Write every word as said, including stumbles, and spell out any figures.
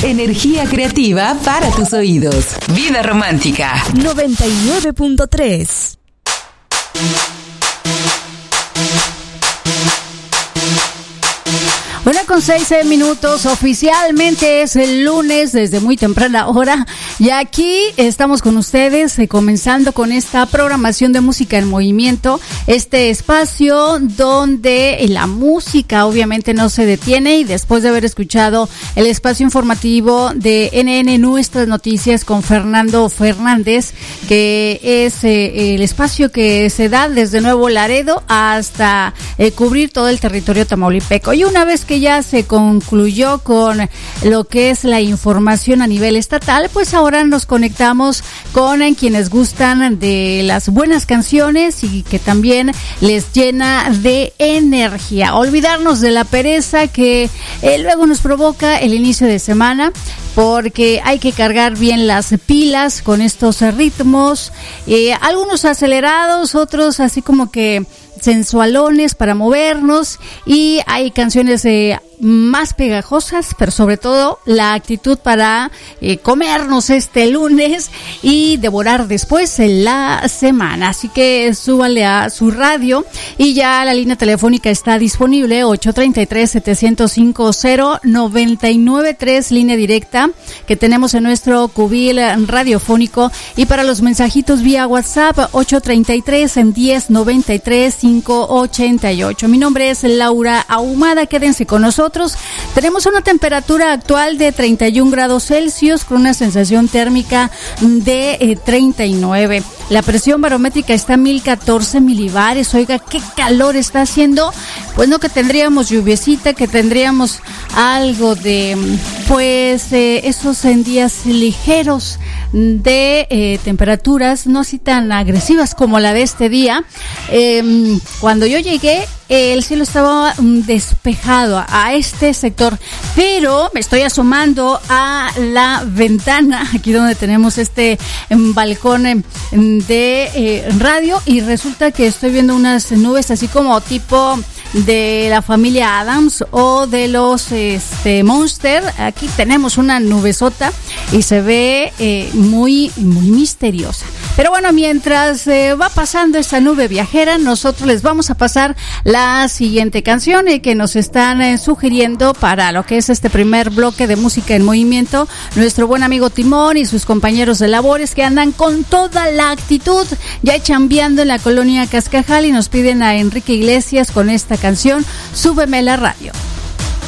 Energía creativa para tus oídos. Vida romántica. noventa y nueve punto tres. Una con seis minutos, oficialmente es el lunes desde muy temprana hora y aquí estamos con ustedes eh, comenzando con esta programación de música en movimiento, este espacio donde la música obviamente no se detiene y después de haber escuchado el espacio informativo de N N Nuestras Noticias con Fernando Fernández, que es eh, el espacio que se da desde Nuevo Laredo hasta eh, cubrir todo el territorio tamaulipeco. Y una vez que ya se concluyó con lo que es la información a nivel estatal, pues ahora nos conectamos con quienes gustan de las buenas canciones y que también les llena de energía. Olvidarnos de la pereza que eh, luego nos provoca el inicio de semana, porque hay que cargar bien las pilas con estos ritmos, eh, algunos acelerados, otros así como que sensualones para movernos, y hay canciones eh, más pegajosas, pero sobre todo la actitud para eh, comernos este lunes y devorar después en la semana. Así que súbanle a su radio y ya la línea telefónica está disponible, ocho tres tres, siete cero cinco, cero nueve nueve tres, línea directa que tenemos en nuestro cubil radiofónico, y para los mensajitos vía WhatsApp, ocho tres tres, diez noventa y tres, cinco ochenta y ocho. Mi nombre es Laura Ahumada, quédense con nosotros. Tenemos una temperatura actual de treinta y un grados Celsius con una sensación térmica de eh, treinta y nueve. La presión barométrica está a mil catorce milibares. Oiga, qué calor está haciendo. Pues no que tendríamos lluviecita, que tendríamos algo de, pues, eh, esos en días ligeros de eh, temperaturas no así tan agresivas como la de este día. Eh, cuando yo llegué, el cielo estaba despejado a, a este sector, pero me estoy asomando a la ventana, aquí donde tenemos este um, balcón um, de eh, radio, y resulta que estoy viendo unas nubes así como tipo de la familia Adams o de los este Monster. Aquí tenemos una nubesota y se ve eh, muy muy misteriosa. Pero bueno, mientras eh, va pasando esta nube viajera, nosotros les vamos a pasar la siguiente canción eh, que nos están eh, sugiriendo para lo que es este primer bloque de música en movimiento, nuestro buen amigo Timón y sus compañeros de labores, que andan con toda la actitud ya chambeando en la colonia Cascajal, y nos piden a Enrique Iglesias con esta canción, Súbeme la radio.